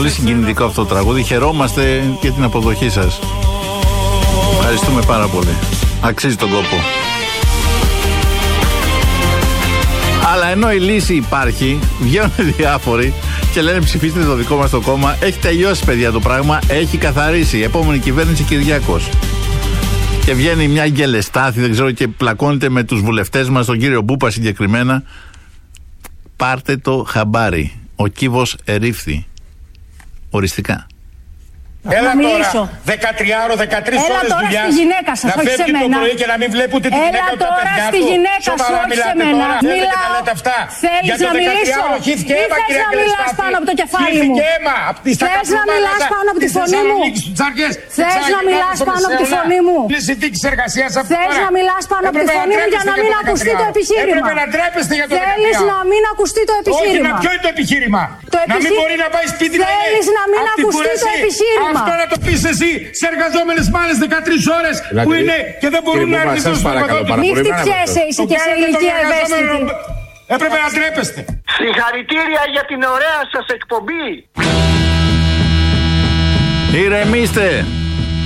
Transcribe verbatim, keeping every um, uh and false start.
Πολύ συγκινητικό αυτό το τραγούδι. Χαιρόμαστε για την αποδοχή σας. Ευχαριστούμε πάρα πολύ. Αξίζει τον κόπο. Αλλά ενώ η λύση υπάρχει, βγαίνουν διάφοροι και λένε ψηφίστε το δικό μας το κόμμα. Έχει τελειώσει, παιδιά, το πράγμα. Έχει καθαρίσει. Η επόμενη κυβέρνηση Κυριάκος. Και βγαίνει μια γκελεστάθη, δεν ξέρω, και πλακώνεται με τους βουλευτές μας, τον κύριο Μπούπα συγκεκριμένα. Πάρτε το χαμπάρι. Ο κύβος ερήφθη. Οριστικά. Έλα τώρα, δεκατριάρο, δεκατρείς ώρες δουλειάς, να φεύγει το πρωί και να μην βλέπει ούτε τη γυναίκα του τα παιδιά του. Σοβαρά μιλάτε τώρα, θέλετε και τα λέτε αυτά. Για το δεκατριάρο χύθηκε αίμα, κυρία Γκελεστάθη. Χύθηκε αίμα. Θες να μιλάς πάνω από τη φωνή μου. Θες να μιλάς πάνω από τη φωνή μου. Θες να μιλάς πάνω από τη φωνή μου για να μην ακουστεί το επιχείρημα. Έπρεπε να τρέπεστε για το δεκατριάρο. Θέλεις να μην ακουστεί το επιχείρημα. Όχι, ποιο είναι το επιχείρημα. Να μην μπορεί να πάει σπίτι να είναι. Θέλεις να μην ακουστεί το επιχείρημα. Αυτό να το πεις εσύ σε εργαζόμενες μάνες δεκατρείς ώρες που είναι και δεν μπορούν να έρθουν στο εργοδότη. Μη χτυπιέσαι, είσαι και σε ηλικία ευαίσθητη. Έπρεπε να τρέπεστε. Συγχαρητήρια για την ωραία σας εκπομπή. Ηρεμήστε.